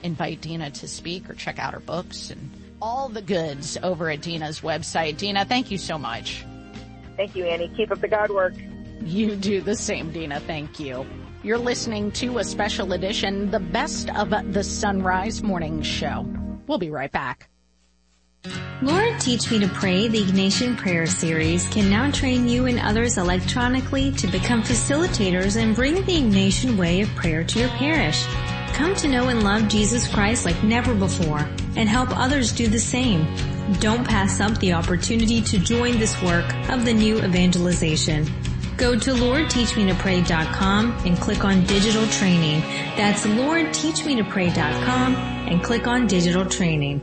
invite Dina to speak or check out her books and all the goods over at Dina's website. Dina, thank you so much. Thank you, Annie. Keep up the God work. You do the same, Dina. Thank you. You're listening to a special edition, the best of the Sunrise Morning Show. We'll be right back. Lord, Teach Me to Pray, the Ignatian Prayer Series, can now train you and others electronically to become facilitators and bring the Ignatian way of prayer to your parish. Come to know and love Jesus Christ like never before and help others do the same. Don't pass up the opportunity to join this work of the new evangelization. Go to LordTeachMeToPray.com and click on Digital Training. That's LordTeachMeToPray.com and click on Digital Training.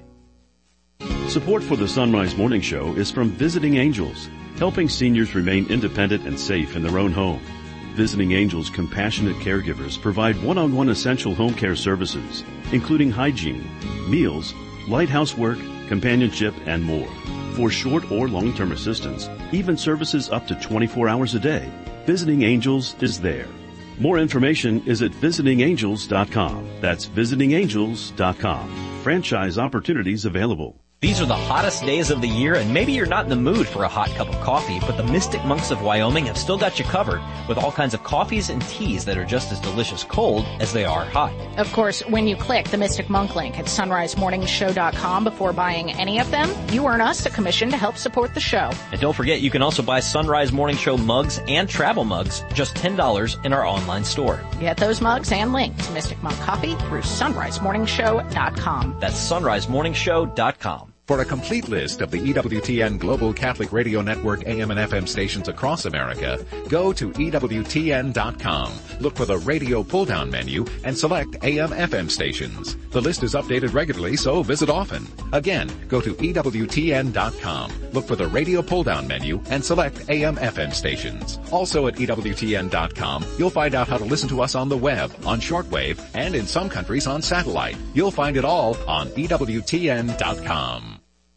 Support for the Sunrise Morning Show is from Visiting Angels, helping seniors remain independent and safe in their own home. Visiting Angels compassionate caregivers provide one-on-one essential home care services, including hygiene, meals, light housework, companionship, and more. For short or long-term assistance, even services up to 24 hours a day, Visiting Angels is there. More information is at visitingangels.com. That's visitingangels.com. Franchise opportunities available. These are the hottest days of the year, and maybe you're not in the mood for a hot cup of coffee, but the Mystic Monks of Wyoming have still got you covered with all kinds of coffees and teas that are just as delicious cold as they are hot. Of course, when you click the Mystic Monk link at sunrisemorningshow.com before buying any of them, you earn us a commission to help support the show. And don't forget, you can also buy Sunrise Morning Show mugs and travel mugs, just $10 in our online store. Get those mugs and link to Mystic Monk Coffee through sunrisemorningshow.com. That's sunrisemorningshow.com. For a complete list of the EWTN Global Catholic Radio Network AM and FM stations across America, go to EWTN.com. Look for the radio pull-down menu and select AM/FM stations. The list is updated regularly, so visit often. Again, go to EWTN.com. Look for the radio pull-down menu and select AM/FM stations. Also at EWTN.com, you'll find out how to listen to us on the web, on shortwave, and in some countries on satellite. You'll find it all on EWTN.com.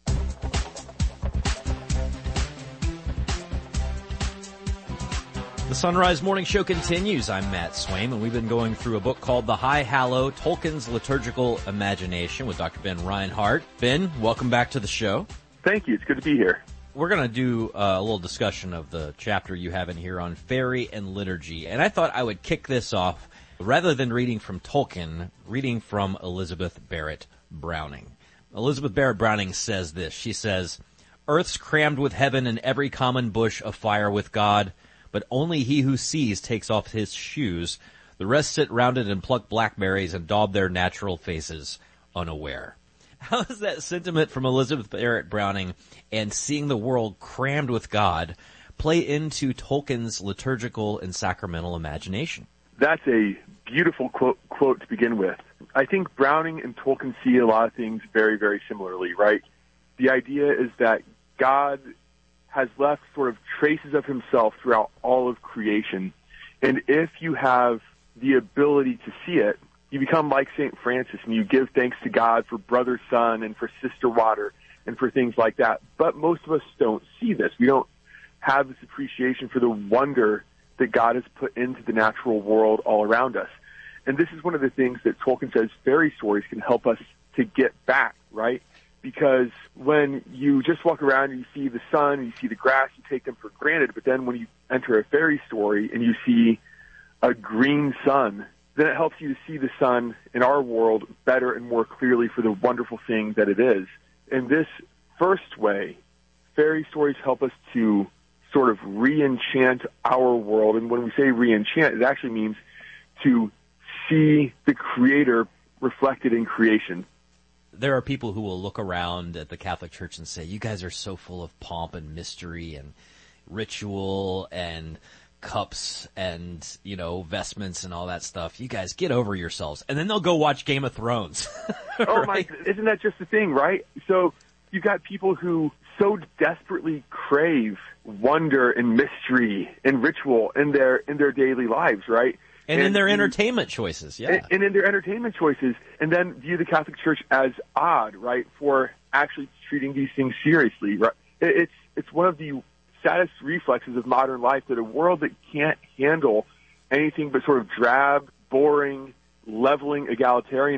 The Sunrise Morning Show continues. I'm Matt Swaim, and we've been going through a book called The High Hallow, Tolkien's Liturgical Imagination with Dr. Ben Reinhardt. Ben, welcome back to the show. Thank you. It's good to be here. We're going to do a little discussion of the chapter you have in here on fairy and liturgy, and I thought I would kick this off, rather than reading from Tolkien, reading from Elizabeth Barrett Browning. Elizabeth Barrett Browning says this. She says, "Earth's crammed with heaven and every common bush afire with God, but only he who sees takes off his shoes. The rest sit round it and pluck blackberries and daub their natural faces unaware." How does that sentiment from Elizabeth Barrett Browning and seeing the world crammed with God play into Tolkien's liturgical and sacramental imagination? That's a beautiful quote to begin with. I think Browning and Tolkien see a lot of things very, very similarly, right? The idea is that God has left sort of traces of himself throughout all of creation. And if you have the ability to see it, you become like St. Francis and you give thanks to God for brother sun and for sister water and for things like that. But most of us don't see this. We don't have this appreciation for the wonder that God has put into the natural world all around us. And this is one of the things that Tolkien says fairy stories can help us to get back, right? Because when you just walk around and you see the sun, you see the grass, you take them for granted. But then when you enter a fairy story and you see a green sun, then it helps you to see the sun in our world better and more clearly for the wonderful thing that it is. In this first way, fairy stories help us to sort of re-enchant our world. And when we say re-enchant, it actually means to see the Creator reflected in creation. There are people who will look around at the Catholic Church and say, you guys are so full of pomp and mystery and ritual and cups and, you know, vestments and all that stuff. You guys get over yourselves. And then they'll go watch Game of Thrones. Oh, right? Isn't that just the thing, right? So you've got people who so desperately crave wonder and mystery and ritual in their daily lives, right? And in their entertainment choices, yeah. And in their entertainment choices, and then view the Catholic Church as odd, right, for actually treating these things seriously, right? It's one of the saddest reflexes of modern life that a world that can't handle anything but sort of drab, boring, leveling, egalitarian